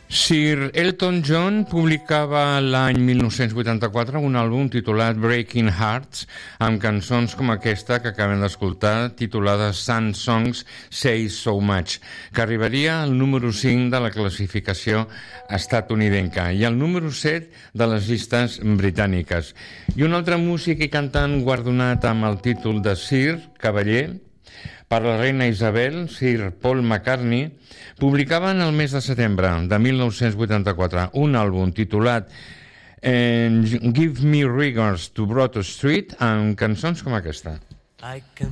Sir Elton John publicava l'any 1984 un àlbum titulat Breaking Hearts, amb cançons com aquesta que acabem d'escoltar, titulada Sun Songs Say So Much, que arribaria al número 5 de la classificació estatunidenca i al número 7 de les llistes britàniques. I un altre músic i cantant guardonat amb el títol de Sir, cavaller, per la reina Isabel, Sir Paul McCartney, publicaven el mes de setembre de 1984 un àlbum titulat Give Me Regards to Broad Street amb cançons com aquesta.